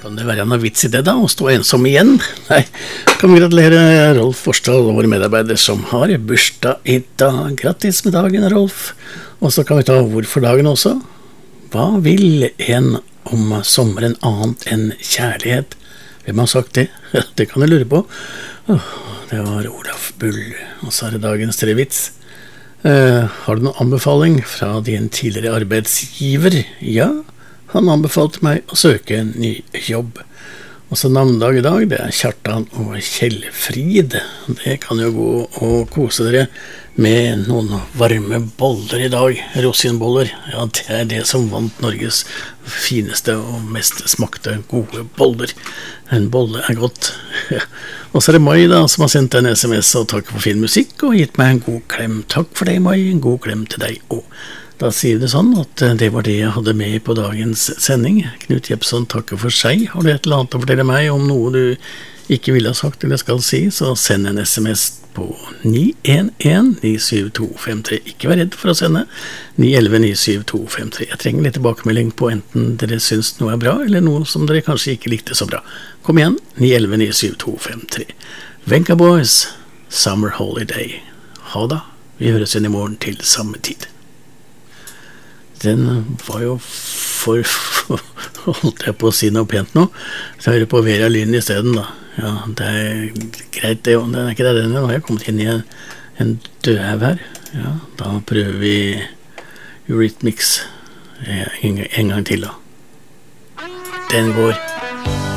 Kan det være noe vits i det da, å stå ensom igjen? Nei, kan vi gratulere Rolf Forstad, vår medarbeider som har bursdag i dag. Grattis med dagen, Rolf. Og så kan vi ta hvorfor dagen også. Hva vil en om sommeren annet enn kjærlighet? Hvem har sagt det? Det kan jeg lure på. Det var Olaf Bull, og så er det dagens trevits. Har du noen anbefaling fra din tidligere arbeidsgiver? Ja, han anbefalte meg å søke en ny jobb. Og så navnedag i dag, det er Kjartan og Kjellfrid. Det kan jo gå og kose dere med noen varme boller i dag, rosinboller. Ja, det er det som vant Norges fineste og mest smakte gode boller. En bolle er godt. Og så er det Mai da, som har sendt en SMS og takker for fin musikk og gitt meg en god klem. Takk for deg, Mai, en god klem til deg også. Da sier det sånn at det var det jeg hadde med på dagens sending. Knut Jepson takker for seg. Har du et eller annet å fortelle meg om noe du ikke ville ha sagt eller skal si, så send en SMS på 911-97253. Ikke vær redd for å sende 911-97253. Jeg trenger litt tilbakemelding på enten dere synes noe er bra, eller noe som dere kanskje ikke likte så bra. Kom igjen, 911-97253. Venka Boys, Summer Holiday. Ha da, vi høres igjen i morgen til samme tid. Den var jo holdt jeg på å si noe pent nå, så hører jeg på Vera Lynn i stedet da. Ja, det er greit det, den er ikke der denne, nå har jeg kommet inn i en dødhav her. Ja, da prøver vi Eurythmics en gang til da. Den går.